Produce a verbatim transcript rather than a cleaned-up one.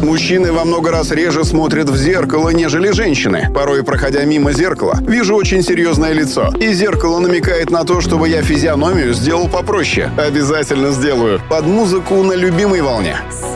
Мужчины во много раз реже смотрят в зеркало, нежели женщины. Порой, проходя мимо зеркала, вижу очень серьезное лицо. И зеркало намекает на то, чтобы я физиономию сделал попроще. Обязательно сделаю. Под музыку на любимой волне.